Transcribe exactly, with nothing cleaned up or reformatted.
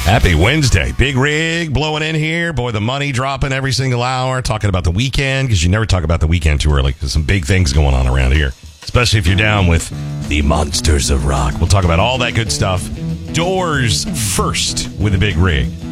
Happy Wednesday. Big rig blowing in here. Boy, the money dropping every single hour. Talking about the weekend, because you never talk about the weekend too early, because some big things going on around here, especially if you're down with the Monsters of Rock. We'll talk about all that good stuff. Doors first with the big rig.